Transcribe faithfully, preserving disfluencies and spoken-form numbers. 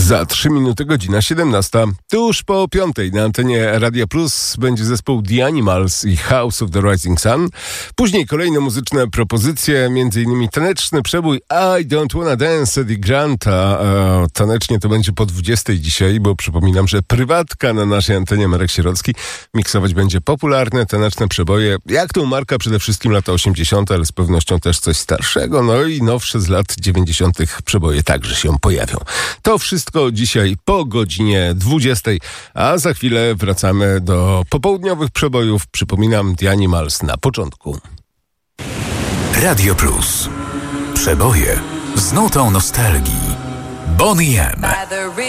Za trzy minuty godzina siedemnasta. Tuż po piątej na antenie Radia Plus będzie zespół The Animals i House of the Rising Sun. Później kolejne muzyczne propozycje, między innymi taneczny przebój I Don't Wanna Dance Eddie Granta. E, tanecznie to będzie po dwudziestej dzisiaj, bo przypominam, że prywatka na naszej antenie Marek Sierocki miksować będzie popularne taneczne przeboje. Jak tą marka przede wszystkim lata osiemdziesiąte, ale z pewnością też coś starszego. No i nowsze z lat dziewięćdziesiątych przeboje także się pojawią. To wszystko dzisiaj po godzinie dwudziestej, a za chwilę wracamy do popołudniowych przebojów. Przypominam, The Animals na początku. Radio Plus. Przeboje z nutą nostalgii. Boney M.